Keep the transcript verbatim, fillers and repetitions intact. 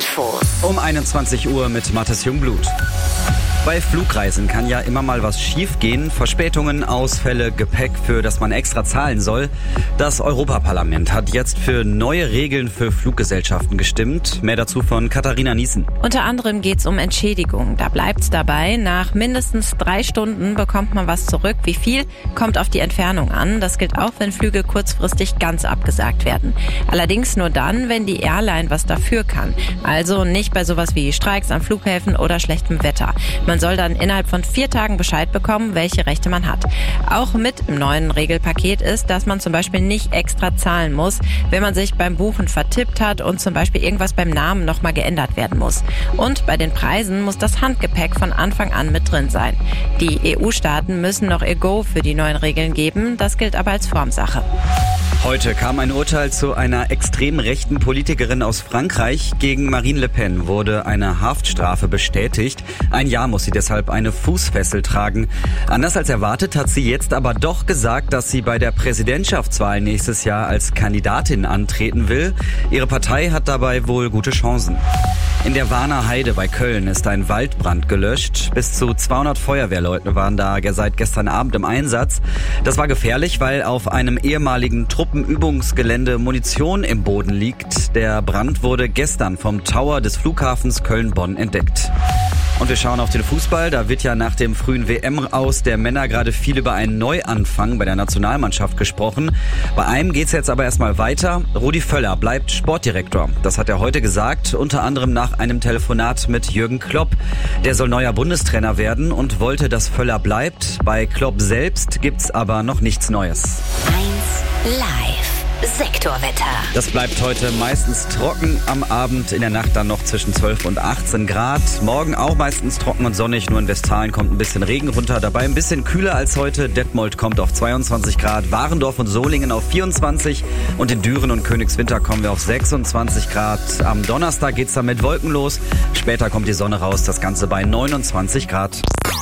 Infos. Um einundzwanzig Uhr mit Mathis Jungblut. Bei Flugreisen kann ja immer mal was schiefgehen. Verspätungen, Ausfälle, Gepäck, für das man extra zahlen soll. Das Europaparlament hat jetzt für neue Regeln für Fluggesellschaften gestimmt. Mehr dazu von Katharina Niesen. Unter anderem geht es um Entschädigung. Da bleibt's dabei. Nach mindestens drei Stunden bekommt man was zurück. Wie viel, kommt auf die Entfernung an. Das gilt auch, wenn Flüge kurzfristig ganz abgesagt werden. Allerdings nur dann, wenn die Airline was dafür kann. Also nicht bei sowas wie Streiks an Flughäfen oder schlechtem Wetter. Man soll dann innerhalb von vier Tagen Bescheid bekommen, welche Rechte man hat. Auch mit im neuen Regelpaket ist, dass man zum Beispiel nicht extra zahlen muss, wenn man sich beim Buchen vertippt hat und zum Beispiel irgendwas beim Namen nochmal geändert werden muss. Und bei den Preisen muss das Handgepäck von Anfang an mit drin sein. Die E U-Staaten müssen noch ihr Go für die neuen Regeln geben. Das gilt aber als Formsache. Heute kam ein Urteil zu einer extrem rechten Politikerin aus Frankreich. Gegen Marine Le Pen wurde eine Haftstrafe bestätigt. Ein Jahr muss sie deshalb eine Fußfessel tragen. Anders als erwartet hat sie jetzt aber doch gesagt, dass sie bei der Präsidentschaftswahl nächstes Jahr als Kandidatin antreten will. Ihre Partei hat dabei wohl gute Chancen. In der Warner Heide bei Köln ist ein Waldbrand gelöscht. Bis zu zweihundert Feuerwehrleute waren da seit gestern Abend im Einsatz. Das war gefährlich, weil auf einem ehemaligen Truppenübungsgelände Munition im Boden liegt. Der Brand wurde gestern vom Tower des Flughafens Köln-Bonn entdeckt. Und wir schauen auf den Fußball. Da wird ja nach dem frühen W M-Aus der Männer gerade viel über einen Neuanfang bei der Nationalmannschaft gesprochen. Bei einem geht's jetzt aber erstmal weiter. Rudi Völler bleibt Sportdirektor. Das hat er heute gesagt, unter anderem nach einem Telefonat mit Jürgen Klopp. Der soll neuer Bundestrainer werden und wollte, dass Völler bleibt. Bei Klopp selbst gibt's aber noch nichts Neues. eins live. Sektorwetter. Das bleibt heute meistens trocken, am Abend in der Nacht dann noch zwischen zwölf und achtzehn Grad. Morgen auch meistens trocken und sonnig, nur in Westfalen kommt ein bisschen Regen runter. Dabei ein bisschen kühler als heute. Detmold kommt auf zweiundzwanzig Grad, Warendorf und Solingen auf vierundzwanzig und in Düren und Königswinter kommen wir auf sechsundzwanzig Grad. Am Donnerstag geht's dann mit Wolken los. Später kommt die Sonne raus, das Ganze bei neunundzwanzig Grad.